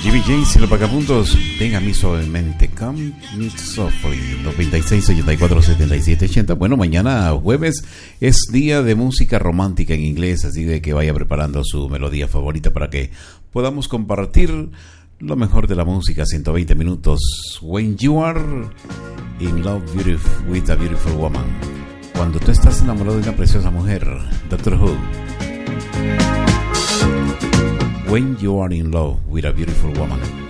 Jimmy James y los vagabundos, ven a mí suavemente, come me softly, 96 84 77 80. Bueno, mañana jueves es día de música romántica en inglés, así de que vaya preparando su melodía favorita para que podamos compartir lo mejor de la música. 120 minutos. When you are in love with a beautiful woman, cuando tú estás enamorado de una preciosa mujer. Doctor Who. When you are in love with a beautiful woman.